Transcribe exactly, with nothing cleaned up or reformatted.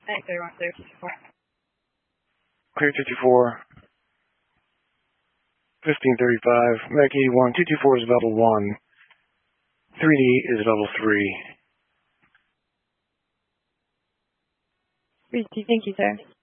Thanks, everyone. Clear fifty-four. Clear fifty-four. fifteen thirty-five. Medic eighty-one. two two four is level one. three D is level three. Thank you, sir.